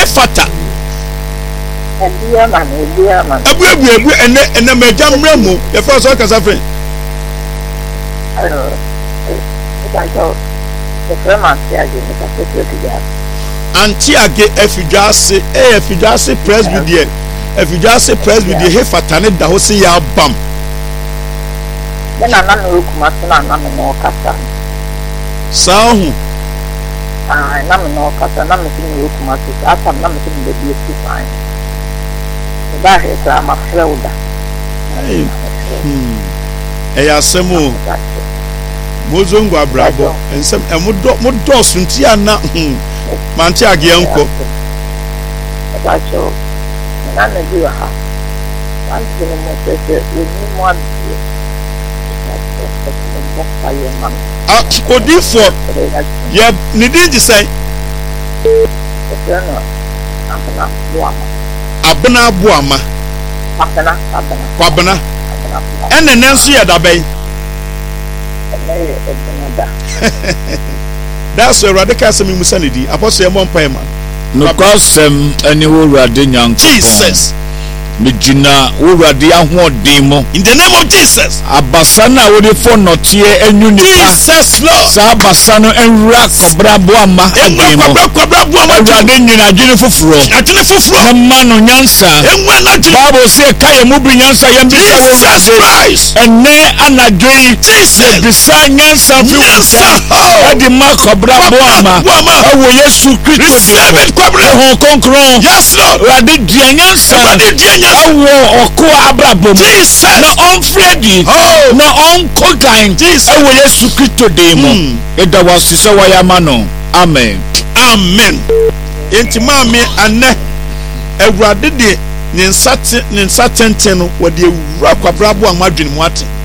fata Ebia man. ebu ene meja mremu ye fa so kasa friend The Freeman Tiagi, Antiage Efidjase Presbyterian Efidjase Presbyterian he fatane da ho se ya bam then another Kumasuna no Kasa. Sahu No Kasa, nothing Kumasi, after nothing the beauty fine. The back is a Mafrelda. Asemo Mozongo Abrabo and some Modos Ntiana Mantiage uncle. None of you have one thing more Kodi for ye nidi ji say abena buama kwabena ene nenso ye dabai that's a radical semi musanidi apostle emon paima no kwasem eni wo rade nyanko Jesus Mijina uradi ahodimo in the name of Jesus abasana wo de for notie enyu nipa Jesus Lord sa abasano enra kwabrabo ama adimo kwabrabo ama uradi nyina adwene foforo na mano nyansa enwa na Bible say kaye mu bi nyansa yem bi Jesus Christ ene anadwei Jesus bisa nyansa fi adi ma kwabrabo ama awo Yesu Kristo kwabrabo konkron yes Lord uradi dia nyansa awo oko abrabo Jesus na onfredi na onkogan awo Yesu Kristo demo eda wasise wayama no amen enti maame anne awurade de ne nsatenten no wode awura kwabrabo amadwene mu ate